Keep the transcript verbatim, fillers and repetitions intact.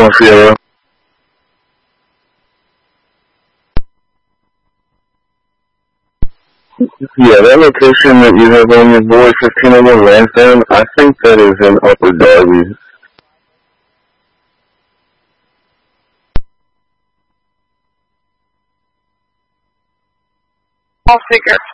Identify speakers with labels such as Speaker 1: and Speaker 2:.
Speaker 1: one, Sierra. Yeah, that location that you have on your board, fifteen oh one Lansdowne, I think that is in Upper Darby.
Speaker 2: I'll figure